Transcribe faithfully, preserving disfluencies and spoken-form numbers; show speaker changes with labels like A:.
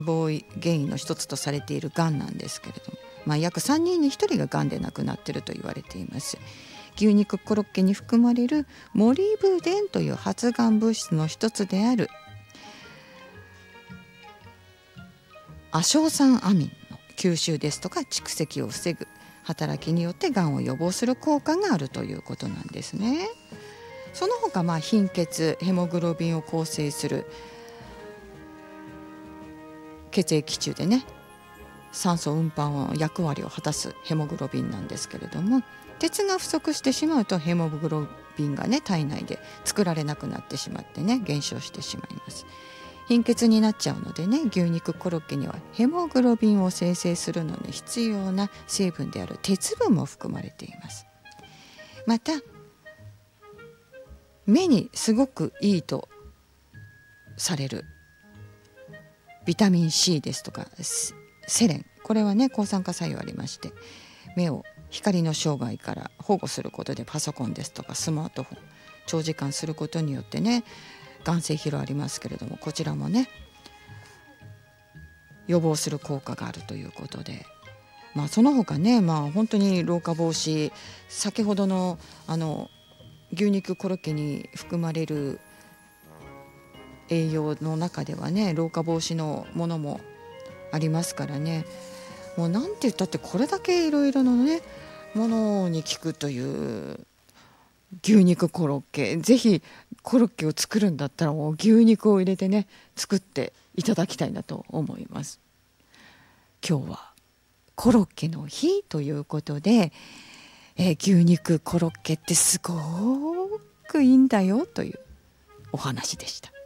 A: 亡原因の一つとされているがんなんですけれども、まあ、約さんにんにひとりががんで亡くなっていると言われています。牛肉コロッケに含まれるモリブデンという発がん物質の一つである亜硝酸アミンの吸収ですとか蓄積を防ぐ働きによってがんを予防する効果があるということなんですね。その他、まあ貧血、ヘモグロビンを構成する血液中でね、酸素運搬の役割を果たすヘモグロビンなんですけれども、鉄が不足してしまうとヘモグロビンがね体内で作られなくなってしまってね減少してしまいます。貧血になっちゃうのでね、牛肉コロッケにはヘモグロビンを生成するのに必要な成分である鉄分も含まれています。また目にすごくいいとされるビタミン C ですとかセレン、これはね抗酸化作用ありまして、目を光の障害から保護することでパソコンですとかスマートフォン長時間することによってね眼性疲労ありますけれども、こちらもね予防する効果があるということで、まあ、その他ね、まあ、本当に老化防止、先ほどのあの牛肉コロッケに含まれる栄養の中ではね老化防止のものもありますからね、もうなんて言ったってこれだけいろいろなねものに効くという牛肉コロッケ、ぜひコロッケを作るんだったらもう牛肉を入れてね作っていただきたいなと思います。今日はコロッケの日ということで、えー、牛肉コロッケってすごくいいんだよというお話でした。